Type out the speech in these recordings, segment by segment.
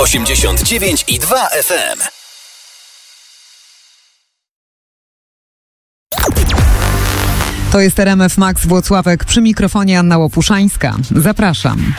89,2 FM. To jest RMF Max Włocławek, przy mikrofonie Anna Łopuszańska. Zapraszam.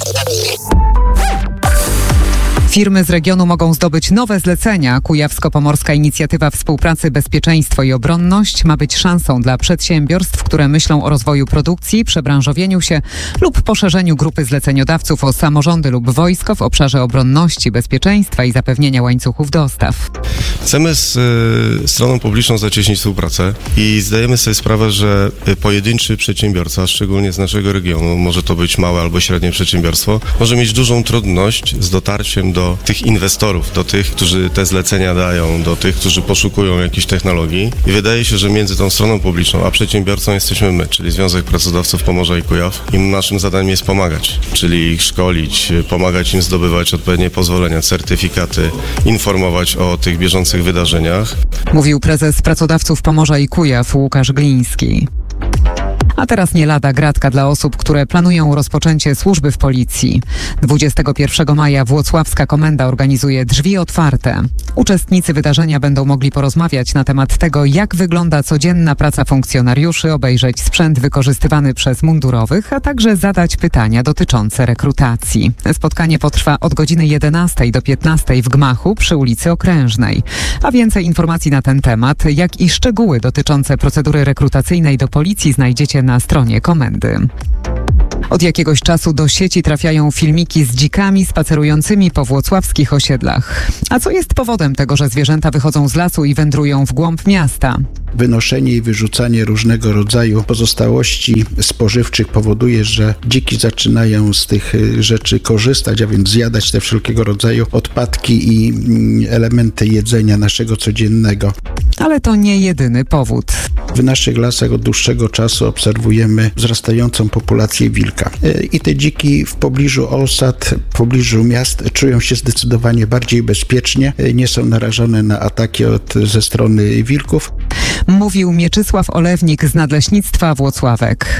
Firmy z regionu mogą zdobyć nowe zlecenia. Kujawsko-Pomorska Inicjatywa Współpracy, Bezpieczeństwo i Obronność ma być szansą dla przedsiębiorstw, które myślą o rozwoju produkcji, przebranżowieniu się lub poszerzeniu grupy zleceniodawców o samorządy lub wojsko w obszarze obronności, bezpieczeństwa i zapewnienia łańcuchów dostaw. Chcemy z stroną publiczną zacieśnić współpracę i zdajemy sobie sprawę, że pojedynczy przedsiębiorca, szczególnie z naszego regionu, może to być małe albo średnie przedsiębiorstwo, może mieć dużą trudność z dotarciem do tych inwestorów, do tych, którzy te zlecenia dają, do tych, którzy poszukują jakichś technologii. I wydaje się, że między tą stroną publiczną a przedsiębiorcą jesteśmy my, czyli Związek Pracodawców Pomorza i Kujaw. I naszym zadaniem jest pomagać, czyli ich szkolić, pomagać im zdobywać odpowiednie pozwolenia, certyfikaty, informować o tych bieżących wydarzeniach. Mówił prezes Pracodawców Pomorza i Kujaw Łukasz Gliński. A teraz nie lada gratka dla osób, które planują rozpoczęcie służby w policji. 21 maja Włocławska Komenda organizuje Drzwi Otwarte. Uczestnicy wydarzenia będą mogli porozmawiać na temat tego, jak wygląda codzienna praca funkcjonariuszy, obejrzeć sprzęt wykorzystywany przez mundurowych, a także zadać pytania dotyczące rekrutacji. Spotkanie potrwa od godziny 11 do 15 w gmachu przy ulicy Okrężnej. A więcej informacji na ten temat, jak i szczegóły dotyczące procedury rekrutacyjnej do policji znajdziecie na stronie komendy. Od jakiegoś czasu do sieci trafiają filmiki z dzikami spacerującymi po włocławskich osiedlach. A co jest powodem tego, że zwierzęta wychodzą z lasu i wędrują w głąb miasta? Wynoszenie i wyrzucanie różnego rodzaju pozostałości spożywczych powoduje, że dziki zaczynają z tych rzeczy korzystać, a więc zjadać te wszelkiego rodzaju odpadki i elementy jedzenia naszego codziennego. Ale to nie jedyny powód. W naszych lasach od dłuższego czasu obserwujemy wzrastającą populację wilka. I te dziki w pobliżu osad, w pobliżu miast czują się zdecydowanie bardziej bezpiecznie, nie są narażone na ataki ze strony wilków. Mówił Mieczysław Olewnik z Nadleśnictwa Włocławek.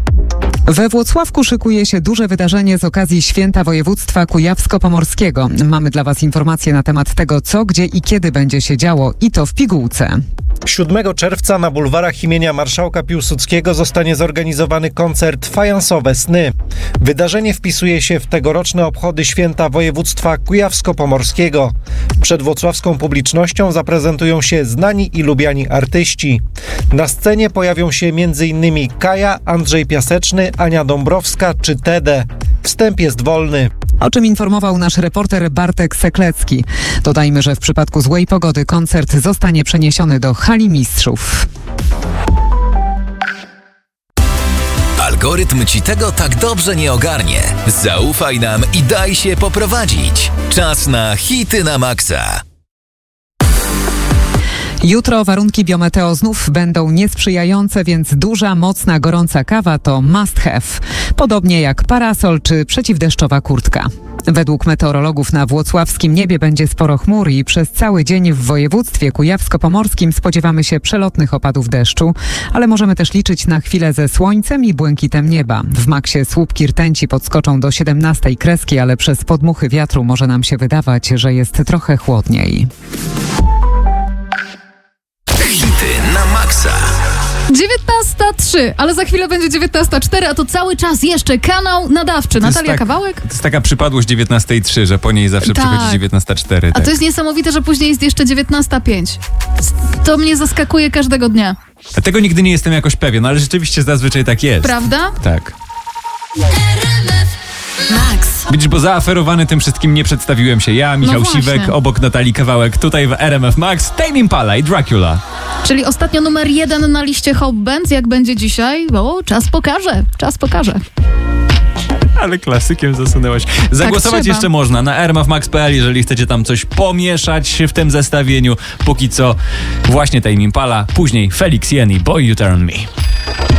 We Włocławku szykuje się duże wydarzenie z okazji Święta Województwa Kujawsko-Pomorskiego. Mamy dla Was informacje na temat tego, co, gdzie i kiedy będzie się działo, i to w pigułce. 7 czerwca na bulwarach imienia Marszałka Piłsudskiego zostanie zorganizowany koncert Fajansowe Sny. Wydarzenie wpisuje się w tegoroczne obchody Święta Województwa Kujawsko-Pomorskiego. Przed włocławską publicznością zaprezentują się znani i lubiani artyści. Na scenie pojawią się m.in. Kaja, Andrzej Piaseczny, Ania Dąbrowska czy Tede. Wstęp jest wolny. O czym informował nasz reporter Bartek Seklecki. Dodajmy, że w przypadku złej pogody koncert zostanie przeniesiony do Hali Mistrzów. Algorytm ci tego tak dobrze nie ogarnie. Zaufaj nam i daj się poprowadzić. Czas na hity na maksa. Jutro warunki biometeo znów będą niesprzyjające, więc duża, mocna, gorąca kawa to must have. Podobnie jak parasol czy przeciwdeszczowa kurtka. Według meteorologów na włocławskim niebie będzie sporo chmur i przez cały dzień w województwie kujawsko-pomorskim spodziewamy się przelotnych opadów deszczu, ale możemy też liczyć na chwilę ze słońcem i błękitem nieba. W maksie słupki rtęci podskoczą do 17 kreski, ale przez podmuchy wiatru może nam się wydawać, że jest trochę chłodniej. Hity na maksa. 19:03, ale za chwilę będzie 19:04, a to cały czas jeszcze kanał nadawczy. Natalia Kawałek? To jest taka przypadłość 19:03, że po niej zawsze przychodzi 19:04. A to jest niesamowite, że później jest jeszcze 19:05. To mnie zaskakuje każdego dnia. A tego nigdy nie jestem jakoś pewien, ale rzeczywiście zazwyczaj tak jest. Prawda? Tak. Max. Widzisz, bo zaaferowany tym wszystkim nie przedstawiłem się. Ja, Michał Siwek, obok Natalii Kawałek, tutaj w RMF Max, Tame Impala i Dracula. Czyli ostatnio numer 1 na liście Hot Bands. Jak będzie dzisiaj? O, czas pokaże. Czas pokaże. Ale klasykiem zasunęłaś. Zagłosować jeszcze można na rmfmax.pl, jeżeli chcecie tam coś pomieszać w tym zestawieniu. Póki co właśnie Tame Impala, później Felix Jen i Boy You Turn Me.